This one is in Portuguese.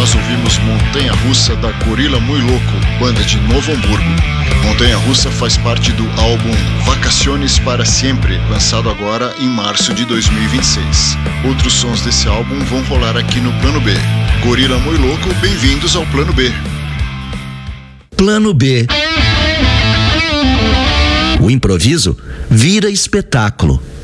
nós ouvimos Montanha Russa da Gorila Muy Louco, banda de Novo Hamburgo. Montanha Russa faz parte do álbum Vacaciones para Siempre, lançado agora em março de 2026. Outros sons desse álbum vão rolar aqui no Plano B. Gorila Muy Louco, bem-vindos ao Plano B. Plano B. O improviso vira espetáculo.